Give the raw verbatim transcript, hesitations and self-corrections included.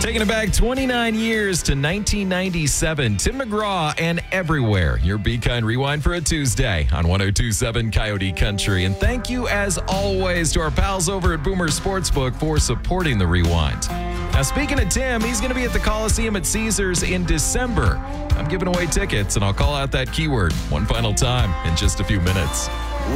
Taking it back twenty-nine years to nineteen ninety-seven, Tim McGraw and Everywhere. Your Be Kind Rewind for a Tuesday on one oh two point seven Coyote Country. And thank you, as always, to our pals over at Boomer Sportsbook for supporting the Rewind. Now, speaking of Tim, he's going to be at the Coliseum at Caesars in December. I'm giving away tickets, and I'll call out that keyword one final time in just a few minutes.